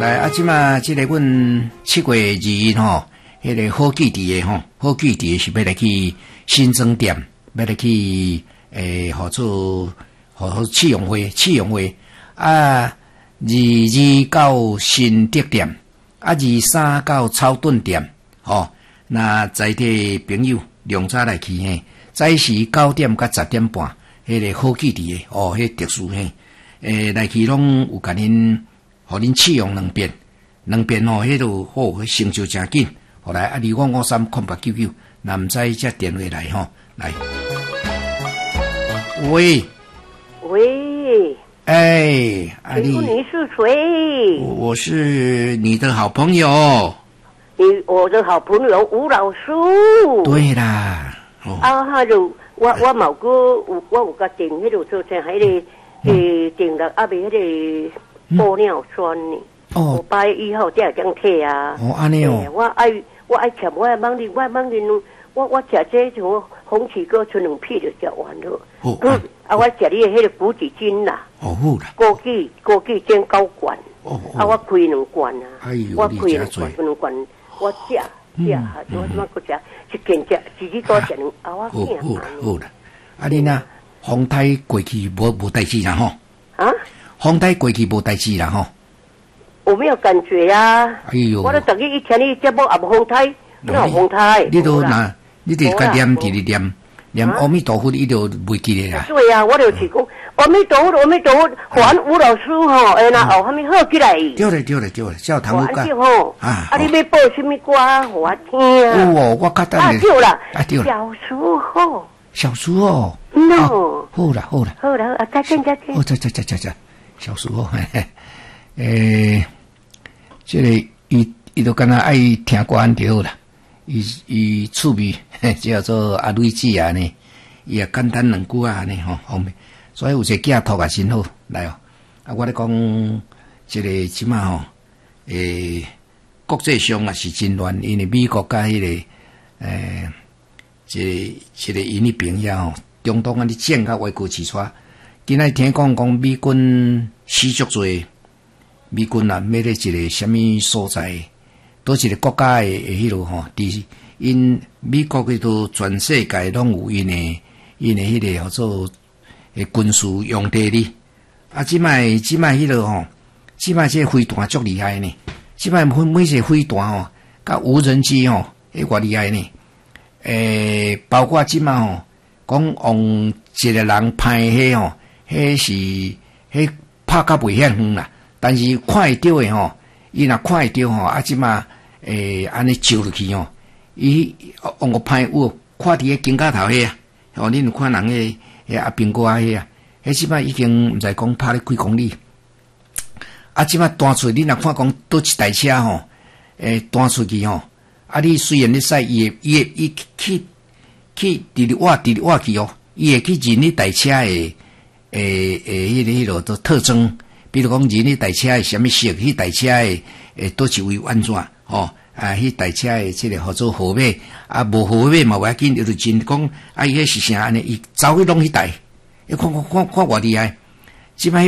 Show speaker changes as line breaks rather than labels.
来即马即个阮7月2日吼，迄个好记伫诶吼，好记伫诶是要来去新庄店，要来去合作试用会啊，22到新德店，23到草屯店，吼，那在地朋友量早来去嘿，早时9点到10点半，迄个好记伫诶，哦，迄特殊嘿，来去拢有甲恁。互恁试用两遍吼，迄度好，成就诚紧。后来25530899，那毋知则电话来吼，来。喂，
请问你是谁？
我是你的好朋友。
我的好朋友吴老师。
对啦。
哦。啊，就我毛哥，我有甲订迄度做成迄个订了阿袂迄个。玻尿酸呢？哦，8月1号才会当摕啊！
哦，安尼哦。
我爱吃，我爱忙哩，我吃这种红旗哥存2片就吃完了。哦。我吃你迄个补给金啦。哦，好啦。枸杞煎高罐。哦。我开2罐啊。哎呦，我开2罐，我吃，我怎么个吃？一件吃，自己多吃2。我惊。
好啦。啊，你呐，风台过去无代志啦吼。
啊？
风台过去无代志啦吼，
我没有感觉呀。哎呦，我都等于一天你节目也无风台，哪有风台？
你都拿，你得甲念直直念阿弥陀佛，伊就袂记咧啦。
对呀，我就是讲阿弥陀佛，还吴老师吼，那后面好起来。
对了，小唐有讲
啊，你要播什么歌互我听啊？
有哦，我较等
你。对了，
小
叔好。
小叔哦。
喏。
好啦，
再见。
哦，再。小叔哦，这个伊都敢若爱听歌安就好啦。伊趣味叫做阿蕊子啊呢，伊也简单2句啊呢吼方面，所以有一个寄托也真好来哦。啊，我咧讲这个即马吼，国际上也是真乱，因为美国甲迄个这个因迄边遐吼，中东安尼战甲歪过起出。今仔听讲美军死足多，美军啊，要咧一个什么所在，倒一个国家的迄落吼，因美国迄度全世界拢有因的迄个叫做军事用地哩。啊，即摆迄落吼，即摆这飞弹足厉害呢，即摆每一个飞弹吼，甲无人机吼，偌厉害呢。包括即摆吼，讲往一个人派迄吼。迄拍较袂遐远啦，但是看会到诶吼，伊若看会到吼，啊即马安尼照落去吼，伊往个拍有看伫迄金架头迄啊，吼恁有看人迄阿兵哥啊迄啊，迄即马已经毋知讲拍咧几公里，啊即马弹出恁若看讲倒一台车吼，弹出去吼，啊你虽然咧使伊去直直挖去哦，伊会去认你台车诶。迄落都特征，比如讲，人迄台车诶什么色，迄台车诶倒一位安怎吼？啊，迄台车诶即个号做号码，啊无号码嘛，我要紧，就真讲，啊伊迄是啥安尼？伊走去弄迄台，看偌厉害，即摆。